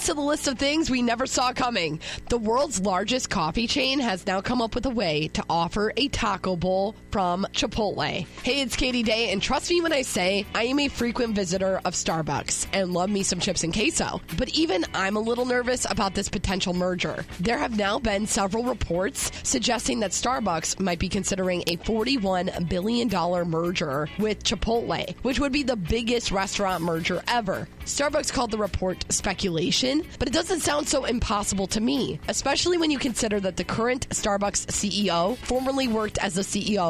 Next to the list of things we never saw coming, the world's largest coffee chain has now come up with a way to offer a taco bowl from Chipotle. Hey, it's Katie Day, and trust me when I say I am a frequent visitor of Starbucks and love me some chips and queso. But even I'm a little nervous about this potential merger. There have now been several reports suggesting that Starbucks might be considering a $41 billion merger with Chipotle, which would be the biggest restaurant merger ever. Starbucks called the report speculation, but it doesn't sound so impossible to me, especially when you consider that the current Starbucks CEO formerly worked as the CEO